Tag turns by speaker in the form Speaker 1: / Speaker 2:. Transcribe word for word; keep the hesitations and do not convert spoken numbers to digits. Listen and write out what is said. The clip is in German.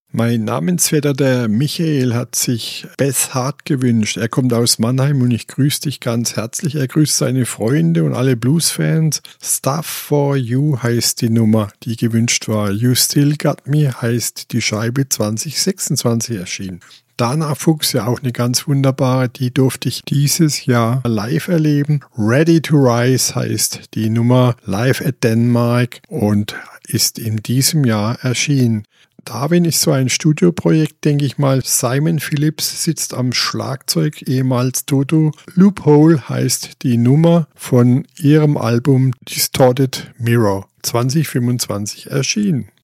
Speaker 1: Mein Namensvetter, der Michael, hat sich Beth Hart gewünscht. Er kommt aus Mannheim und ich grüße dich ganz herzlich. Er grüßt seine Freunde und alle Blues-Fans. Stuff for You heißt die Nummer, die gewünscht war. You Still Got Me heißt die Scheibe zwanzig sechsundzwanzig erschienen. Dana Fuchs, ja auch eine ganz wunderbare, die durfte ich dieses Jahr live erleben. Ready to Rise heißt die Nummer, live at Denmark und ist in diesem Jahr erschienen. Darwin ist so ein Studioprojekt, denke ich mal. Simon Phillips sitzt am Schlagzeug, ehemals Toto. Loophole heißt die Nummer von ihrem Album Distorted Mirror, zwanzig fünfundzwanzig erschienen.